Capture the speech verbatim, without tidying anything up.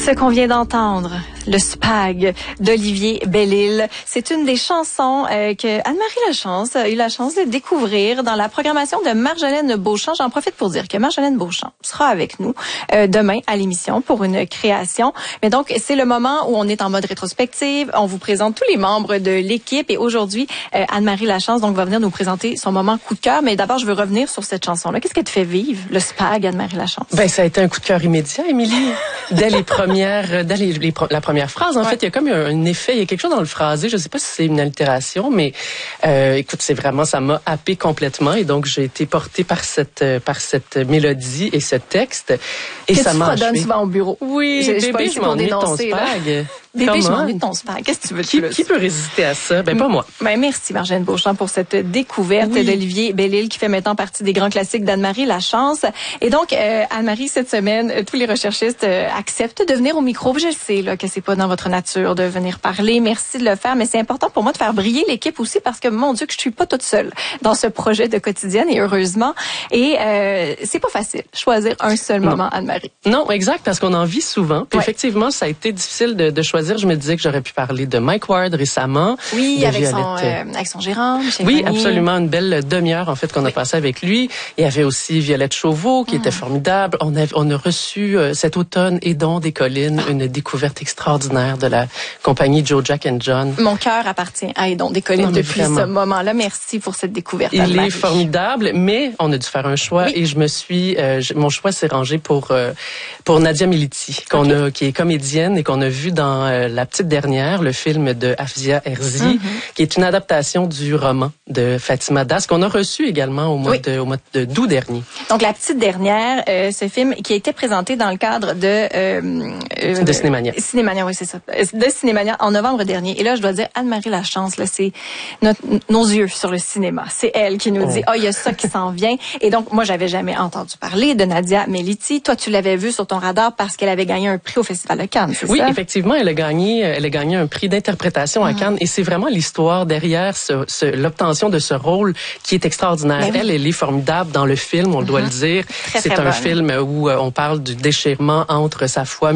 Ce qu'on vient d'entendre, le Spag d'Olivier Belle-Île, c'est une des chansons euh, que Anne-Marie Lachance a eu la chance de découvrir dans la programmation de Marjolaine Beauchamp. J'en profite pour dire que Marjolaine Beauchamp sera avec nous euh, demain à l'émission pour une création. Mais donc, c'est le moment où on est en mode rétrospective. On vous présente tous les membres de l'équipe et aujourd'hui, euh, Anne-Marie Lachance donc va venir nous présenter son moment coup de cœur. Mais d'abord, je veux revenir sur cette chanson-là. Qu'est-ce qui te fait vivre, le Spag, Anne-Marie Lachance? Ben, ça a été un coup de cœur immédiat, Émilie. Dès les premières, dès les, les, la première phrase, en ouais. fait, il y a comme un, un effet, il y a quelque chose dans le phrasé. Je sais pas si c'est une allitération, mais euh, écoute, c'est vraiment, ça m'a happé complètement, et donc j'ai été portée par cette, par cette mélodie et ce texte, et que ça tu m'a achevé. souvent au bureau. Oui, je, bébé, je m'ennuie de ton Spag. Bébé, je m'ennuie de ton Spag. Qu'est-ce que tu veux de qui, plus? Qui peut résister à ça? Ben, pas moi. Ben, merci, Marjolaine Beauchamp, pour cette découverte oui. d'Olivier Belle-Île, qui fait maintenant partie des grands classiques d'Anne-Marie Lachance. Et donc, euh, Anne-Marie, cette semaine, euh, tous les recherchistes euh, acceptent de venir au micro. Je le sais, là, que c'est pas dans votre nature de venir parler. Merci de le faire, mais c'est important pour moi de faire briller l'équipe aussi, parce que, mon Dieu, que je suis pas toute seule dans ce projet de quotidienne, et heureusement. Et euh, c'est pas facile, choisir un seul non. moment, Anne-Marie. Non, exact, parce qu'on en vit souvent. Puis ouais. effectivement, ça a été difficile de, de choisir. Je me disais que j'aurais pu parler de Mike Ward récemment. Oui, avec son, euh, avec son gérant, Michel Oui, Grenier. absolument, une belle demi-heure en fait qu'on oui. a passé avec lui. Il y avait aussi Violette Chauveau qui mmh. était formidable. On a on a reçu euh, cet automne Aidons des collines, ah. une découverte extraordinaire de la compagnie Joe Jack and John. Mon cœur appartient à Aidons des collines non, depuis vraiment. ce moment-là. Merci pour cette découverte. Il Anne-Marie. est formidable, mais on a dû faire un choix oui. et je me suis euh, je, mon choix s'est rangé pour euh, pour Nadia Meliti, qu'on okay. a qui est comédienne et qu'on a vu dans euh, La Petite Dernière, le film de Hafizia Herzi, mm-hmm. qui est une adaptation du roman de Fatima Das, qu'on a reçu également au mois oui. de au mois de d'août dernier. Donc La Petite Dernière, euh, ce film qui a été présenté dans le cadre de euh, euh, de Cinémania. Cinémania, oui, c'est ça. De Cinémania en novembre dernier. Et là, je dois dire, Anne-Marie Lachance, là, c'est notre, nos yeux sur le cinéma. C'est elle qui nous dit, oh, il y a ça qui s'en vient. Et donc, moi, j'avais jamais entendu parler de Nadia Meliti. Toi, tu l'avais vue sur ton radar parce qu'elle avait gagné un prix au Festival de Cannes, c'est oui, ça? Oui, effectivement, elle a gagné, elle a gagné un prix d'interprétation à Cannes, et c'est vraiment l'histoire derrière ce, ce, l'obtention de ce rôle qui est extraordinaire. Ben oui. Elle, elle est formidable dans le film, on mm-hmm. doit le dire. Très, c'est très un bonne. film où on parle du déchirement entre sa foi